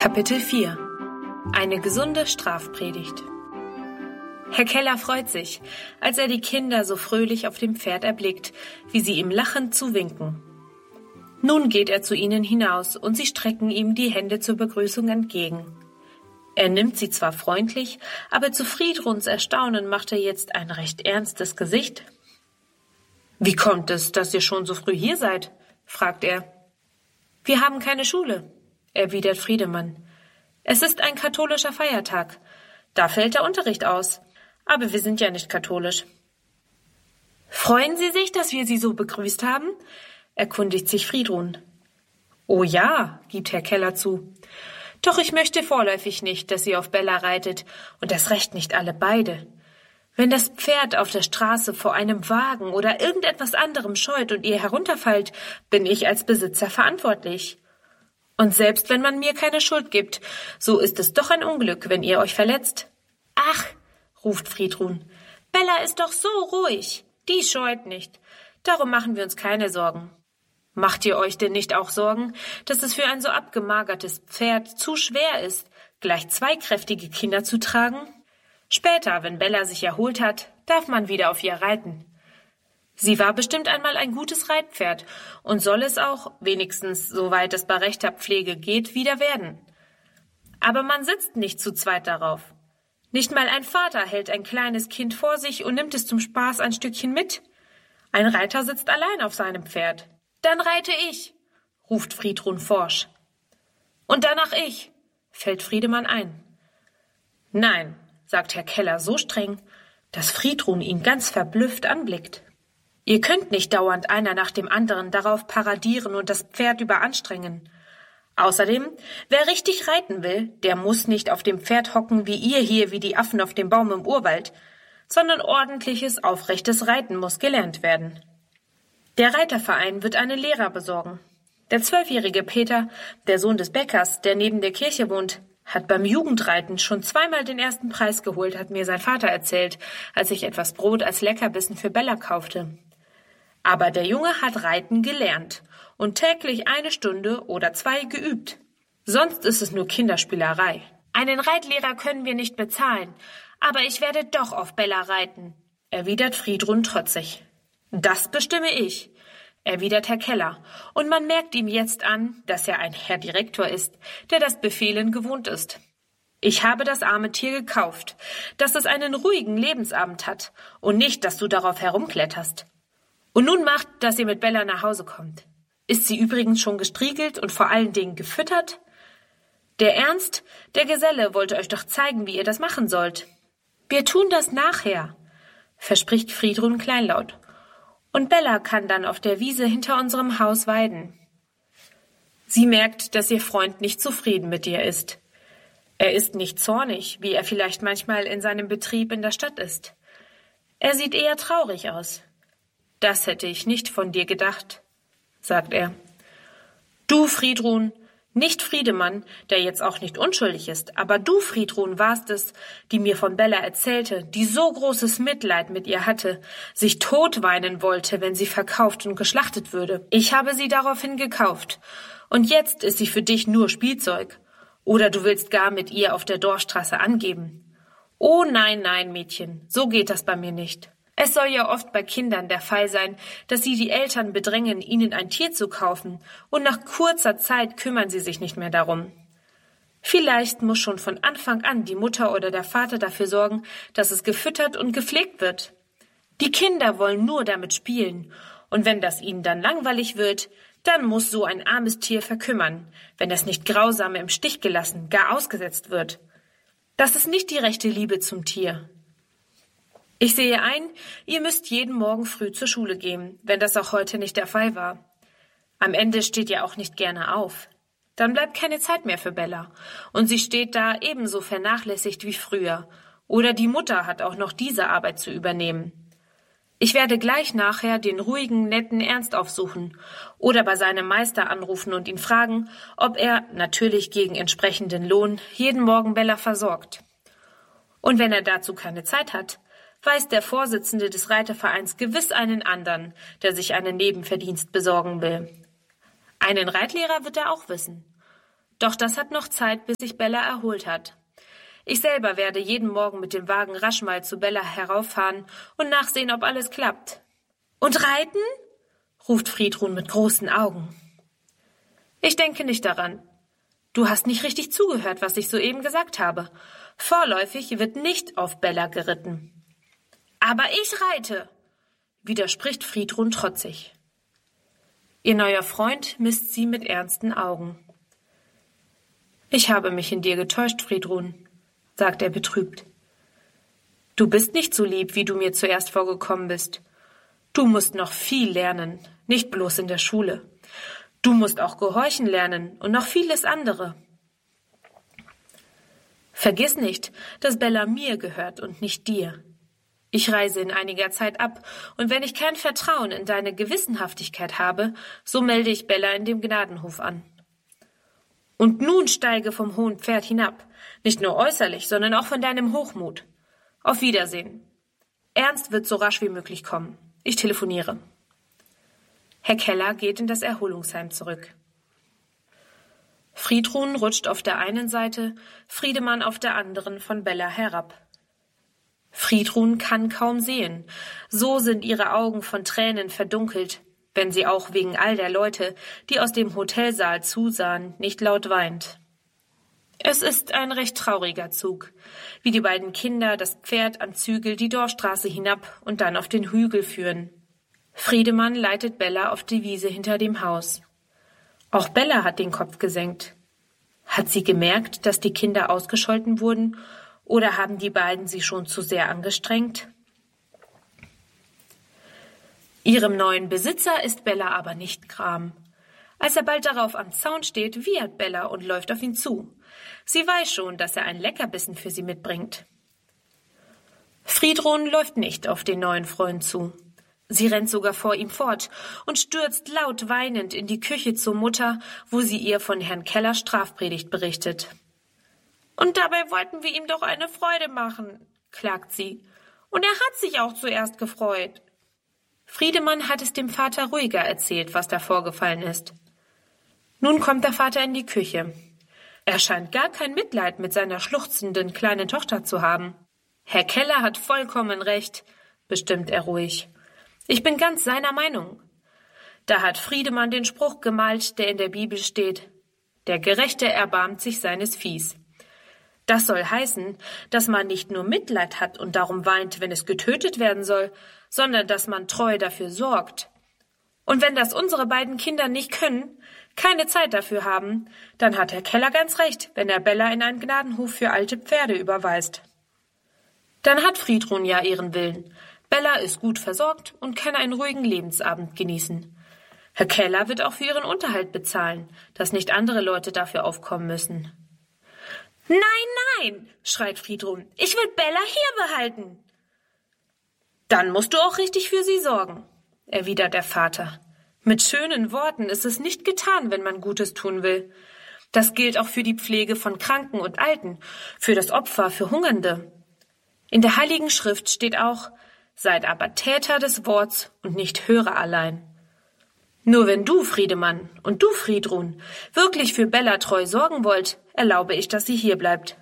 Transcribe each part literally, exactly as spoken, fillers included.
Kapitel vier. Eine gesunde Strafpredigt. Herr Keller freut sich, als er die Kinder so fröhlich auf dem Pferd erblickt, wie sie ihm lachend zuwinken. Nun geht er zu ihnen hinaus und sie strecken ihm die Hände zur Begrüßung entgegen. Er nimmt sie zwar freundlich, aber zu Friedruns Erstaunen macht er jetzt ein recht ernstes Gesicht. »Wie kommt es, dass ihr schon so früh hier seid?« fragt er. »Wir haben keine Schule«, erwidert Friedemann. »Es ist ein katholischer Feiertag. Da fällt der Unterricht aus. Aber wir sind ja nicht katholisch.« »Freuen Sie sich, dass wir Sie so begrüßt haben?« erkundigt sich Friedrun. »Oh ja«, gibt Herr Keller zu. »Doch ich möchte vorläufig nicht, dass ihr auf Bella reitet, und erst recht nicht alle beide. Wenn das Pferd auf der Straße vor einem Wagen oder irgendetwas anderem scheut und ihr herunterfallt, bin ich als Besitzer verantwortlich. Und selbst wenn man mir keine Schuld gibt, so ist es doch ein Unglück, wenn ihr euch verletzt.« »Ach«, ruft Friedrun, »Bella ist doch so ruhig. Die scheut nicht. Darum machen wir uns keine Sorgen.« »Macht ihr euch denn nicht auch Sorgen, dass es für ein so abgemagertes Pferd zu schwer ist, gleich zwei kräftige Kinder zu tragen? Später, wenn Bella sich erholt hat, darf man wieder auf ihr reiten. Sie war bestimmt einmal ein gutes Reitpferd und soll es auch, wenigstens soweit es bei rechter Pflege geht, wieder werden. Aber man sitzt nicht zu zweit darauf. Nicht mal ein Vater hält ein kleines Kind vor sich und nimmt es zum Spaß ein Stückchen mit. Ein Reiter sitzt allein auf seinem Pferd. »Dann reite ich«, ruft Friedrun forsch. »Und danach ich«, fällt Friedemann ein. »Nein«, sagt Herr Keller so streng, dass Friedrun ihn ganz verblüfft anblickt. »Ihr könnt nicht dauernd einer nach dem anderen darauf paradieren und das Pferd überanstrengen. Außerdem, wer richtig reiten will, der muss nicht auf dem Pferd hocken wie ihr hier wie die Affen auf dem Baum im Urwald, sondern ordentliches, aufrechtes Reiten muss gelernt werden. Der Reiterverein wird einen Lehrer besorgen. Der zwölfjährige Peter, der Sohn des Bäckers, der neben der Kirche wohnt, hat beim Jugendreiten schon zweimal den ersten Preis geholt, hat mir sein Vater erzählt, als ich etwas Brot als Leckerbissen für Bella kaufte. Aber der Junge hat Reiten gelernt und täglich eine Stunde oder zwei geübt. Sonst ist es nur Kinderspielerei. Einen Reitlehrer können wir nicht bezahlen, aber ich werde doch auf Bella reiten«, erwidert Friedrun trotzig. »Das bestimme ich«, erwidert Herr Keller, und man merkt ihm jetzt an, dass er ein Herr Direktor ist, der das Befehlen gewohnt ist. »Ich habe das arme Tier gekauft, dass es einen ruhigen Lebensabend hat und nicht, dass du darauf herumkletterst. Und nun macht, dass ihr mit Bella nach Hause kommt. Ist sie übrigens schon gestriegelt und vor allen Dingen gefüttert? Der Ernst, der Geselle, wollte euch doch zeigen, wie ihr das machen sollt. Wir tun das nachher«, verspricht Friedrun kleinlaut. »Und Bella kann dann auf der Wiese hinter unserem Haus weiden.« Sie merkt, dass ihr Freund nicht zufrieden mit ihr ist. Er ist nicht zornig, wie er vielleicht manchmal in seinem Betrieb in der Stadt ist. Er sieht eher traurig aus. »Das hätte ich nicht von dir gedacht«, sagt er. »Du, Friedrun, nicht Friedemann, der jetzt auch nicht unschuldig ist, aber du, Friedrun, warst es, die mir von Bella erzählte, die so großes Mitleid mit ihr hatte, sich totweinen wollte, wenn sie verkauft und geschlachtet würde. Ich habe sie daraufhin gekauft, und jetzt ist sie für dich nur Spielzeug. Oder du willst gar mit ihr auf der Dorfstraße angeben. Oh nein, nein, Mädchen, so geht das bei mir nicht. Es soll ja oft bei Kindern der Fall sein, dass sie die Eltern bedrängen, ihnen ein Tier zu kaufen, und nach kurzer Zeit kümmern sie sich nicht mehr darum. Vielleicht muss schon von Anfang an die Mutter oder der Vater dafür sorgen, dass es gefüttert und gepflegt wird. Die Kinder wollen nur damit spielen, und wenn das ihnen dann langweilig wird, dann muss so ein armes Tier verkümmern, wenn es nicht grausam im Stich gelassen, gar ausgesetzt wird. Das ist nicht die rechte Liebe zum Tier. Ich sehe ein, ihr müsst jeden Morgen früh zur Schule gehen, wenn das auch heute nicht der Fall war. Am Ende steht ihr auch nicht gerne auf. Dann bleibt keine Zeit mehr für Bella, und sie steht da ebenso vernachlässigt wie früher. Oder die Mutter hat auch noch diese Arbeit zu übernehmen. Ich werde gleich nachher den ruhigen, netten Ernst aufsuchen oder bei seinem Meister anrufen und ihn fragen, ob er, natürlich gegen entsprechenden Lohn, jeden Morgen Bella versorgt. Und wenn er dazu keine Zeit hat, weiß der Vorsitzende des Reitervereins gewiss einen anderen, der sich einen Nebenverdienst besorgen will. Einen Reitlehrer wird er auch wissen. Doch das hat noch Zeit, bis sich Bella erholt hat. Ich selber werde jeden Morgen mit dem Wagen rasch mal zu Bella herauffahren und nachsehen, ob alles klappt. Und reiten? Ruft Friedrun mit großen Augen. Ich denke nicht daran. Du hast nicht richtig zugehört, was ich soeben gesagt habe. Vorläufig wird nicht auf Bella geritten. Aber ich reite, widerspricht Friedrun trotzig. Ihr neuer Freund misst sie mit ernsten Augen. Ich habe mich in dir getäuscht, Friedrun, sagt er betrübt. Du bist nicht so lieb, wie du mir zuerst vorgekommen bist. Du musst noch viel lernen, nicht bloß in der Schule. Du musst auch gehorchen lernen und noch vieles andere. Vergiss nicht, dass Bella mir gehört und nicht dir. Ich reise in einiger Zeit ab, und wenn ich kein Vertrauen in deine Gewissenhaftigkeit habe, so melde ich Bella in dem Gnadenhof an. Und nun steige vom hohen Pferd hinab, nicht nur äußerlich, sondern auch von deinem Hochmut. Auf Wiedersehen. Ernst wird so rasch wie möglich kommen. Ich telefoniere. Herr Keller geht in das Erholungsheim zurück. Friedrun rutscht auf der einen Seite, Friedemann auf der anderen von Bella herab. Friedrun kann kaum sehen, so sind ihre Augen von Tränen verdunkelt, wenn sie auch wegen all der Leute, die aus dem Hotelsaal zusahen, nicht laut weint. Es ist ein recht trauriger Zug, wie die beiden Kinder das Pferd am Zügel die Dorfstraße hinab und dann auf den Hügel führen. Friedemann leitet Bella auf die Wiese hinter dem Haus. Auch Bella hat den Kopf gesenkt. Hat sie gemerkt, dass die Kinder ausgescholten wurden, oder haben die beiden sie schon zu sehr angestrengt? Ihrem neuen Besitzer ist Bella aber nicht gram. Als er bald darauf am Zaun steht, wiehert Bella und läuft auf ihn zu. Sie weiß schon, dass er ein Leckerbissen für sie mitbringt. Friedrun läuft nicht auf den neuen Freund zu. Sie rennt sogar vor ihm fort und stürzt laut weinend in die Küche zur Mutter, wo sie ihr von Herrn Kellers Strafpredigt berichtet. »Und dabei wollten wir ihm doch eine Freude machen«, klagt sie. »Und er hat sich auch zuerst gefreut.« Friedemann hat es dem Vater ruhiger erzählt, was da vorgefallen ist. Nun kommt der Vater in die Küche. Er scheint gar kein Mitleid mit seiner schluchzenden kleinen Tochter zu haben. »Herr Keller hat vollkommen recht«, bestimmt er ruhig. »Ich bin ganz seiner Meinung.« Da hat Friedemann den Spruch gemalt, der in der Bibel steht: »Der Gerechte erbarmt sich seines Viehs.« Das soll heißen, dass man nicht nur Mitleid hat und darum weint, wenn es getötet werden soll, sondern dass man treu dafür sorgt. Und wenn das unsere beiden Kinder nicht können, keine Zeit dafür haben, dann hat Herr Keller ganz recht, wenn er Bella in einen Gnadenhof für alte Pferde überweist. Dann hat Friedrun ja ihren Willen. Bella ist gut versorgt und kann einen ruhigen Lebensabend genießen. Herr Keller wird auch für ihren Unterhalt bezahlen, dass nicht andere Leute dafür aufkommen müssen. »Nein, nein«, schreit Friedrun, »ich will Bella hier behalten.« »Dann musst du auch richtig für sie sorgen«, erwidert der Vater. »Mit schönen Worten ist es nicht getan, wenn man Gutes tun will. Das gilt auch für die Pflege von Kranken und Alten, für das Opfer für Hungernde. In der Heiligen Schrift steht auch: Seid aber Täter des Worts und nicht Hörer allein. Nur wenn du, Friedemann, und du, Friedrun, wirklich für Bella treu sorgen wollt, erlaube ich, dass sie hier bleibt.«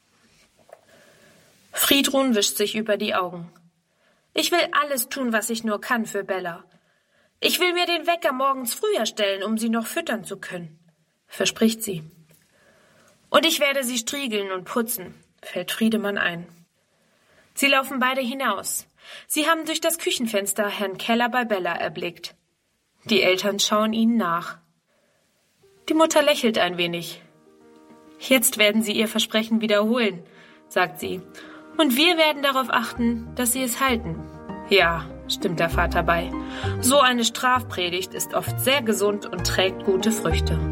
Friedrun wischt sich über die Augen. »Ich will alles tun, was ich nur kann für Bella. Ich will mir den Wecker morgens früher stellen, um sie noch füttern zu können«, verspricht sie. »Und ich werde sie striegeln und putzen«, fällt Friedemann ein. Sie laufen beide hinaus. Sie haben durch das Küchenfenster Herrn Keller bei Bella erblickt. Die Eltern schauen ihnen nach. Die Mutter lächelt ein wenig. »Jetzt werden Sie Ihr Versprechen wiederholen«, sagt sie, »und wir werden darauf achten, dass Sie es halten.« »Ja«, stimmt der Vater bei, »so eine Strafpredigt ist oft sehr gesund und trägt gute Früchte.«